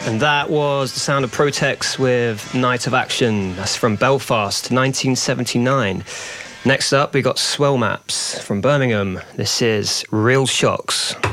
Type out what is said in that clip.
And that was the sound of Protex with Night of Action. That's from Belfast, 1979. Next up, we got Swell Maps from Birmingham. This is Real Shocks.